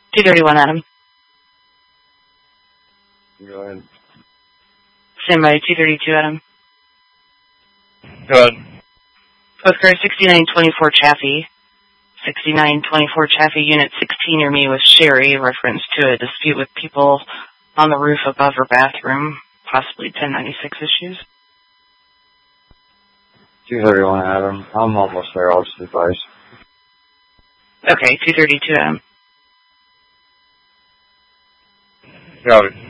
231, Adam. Go ahead. Stand by, 232, Adam. Go ahead. Postcard 6924 Chaffee. 6924 Chaffee, Unit 16 near me with Sherry, reference to a dispute with people on the roof above her bathroom, possibly 1096 issues. 231, Adam. I'm almost there. I'll just advise. Okay, 232, Adam. Got it.